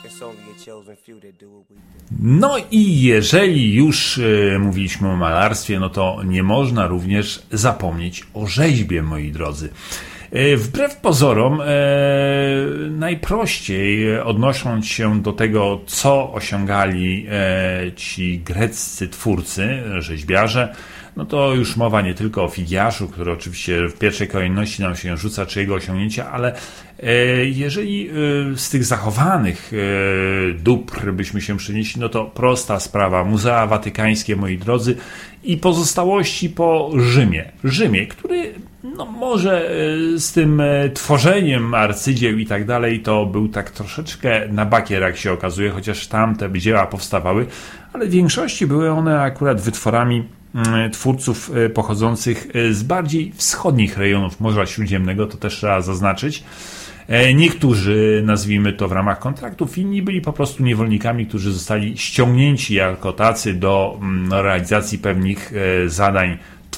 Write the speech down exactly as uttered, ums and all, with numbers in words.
No i jeżeli już e, mówiliśmy o malarstwie, no to nie można również zapomnieć o rzeźbie, moi drodzy. E, wbrew pozorom, e, najprościej odnosząc się do tego, co osiągali e, ci greccy twórcy, rzeźbiarze, no to już mowa nie tylko o Fidiaszu, który oczywiście w pierwszej kolejności nam się rzuca, czy jego osiągnięcia, ale jeżeli z tych zachowanych dóbr byśmy się przenieśli, no to prosta sprawa. Muzea Watykańskie, moi drodzy, i pozostałości po Rzymie. Rzymie, który no może z tym tworzeniem arcydzieł i tak dalej, to był tak troszeczkę na bakier, jak się okazuje, chociaż tam te dzieła powstawały, ale w większości były one akurat wytworami twórców pochodzących z bardziej wschodnich rejonów Morza Śródziemnego, to też trzeba zaznaczyć. Niektórzy, nazwijmy to w ramach kontraktów, inni byli po prostu niewolnikami, którzy zostali ściągnięci jako tacy do realizacji pewnych zadań